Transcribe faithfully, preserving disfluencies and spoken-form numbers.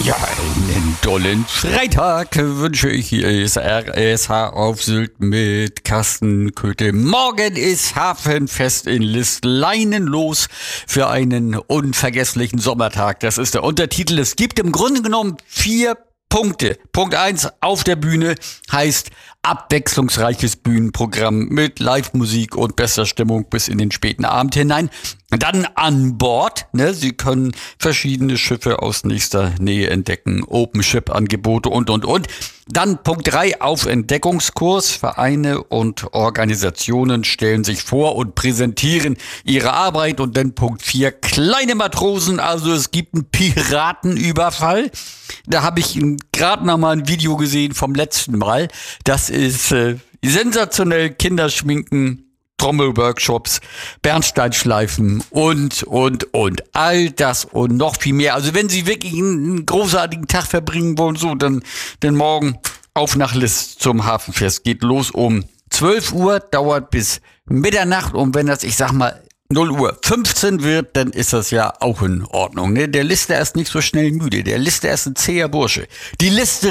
Ja, einen tollen Freitag wünsche ich. Hier ist R S H auf Sylt mit Carsten Köthe. Morgen ist Hafenfest in List. Leinen los für einen unvergesslichen Sommertag. Das ist der Untertitel. Es gibt im Grunde genommen vier Punkte. Punkt eins auf der Bühne heißt abwechslungsreiches Bühnenprogramm mit Live-Musik und bester Stimmung bis in den späten Abend hinein. Dann an Bord, ne, Sie können verschiedene Schiffe aus nächster Nähe entdecken, Open-Ship-Angebote und, und, und. Dann Punkt drei auf Entdeckungskurs. Vereine und Organisationen stellen sich vor und präsentieren ihre Arbeit. Und dann Punkt vier, kleine Matrosen, also es gibt einen Piratenüberfall. Da habe ich gerade noch mal ein Video gesehen vom letzten Mal. Das ist äh, sensationell, Kinderschminken, Trommelworkshops, Bernsteinschleifen und, und, und. All das und noch viel mehr. Also wenn Sie wirklich einen großartigen Tag verbringen wollen, so, dann, dann morgen auf nach List zum Hafenfest. Geht los um zwölf Uhr, dauert bis Mitternacht. Und wenn das, ich sag mal, null Uhr fünfzehn wird, dann ist das ja auch in Ordnung. Ne? Der Lister ist nicht so schnell müde. Der Lister ist ein zäher Bursche. Die Liste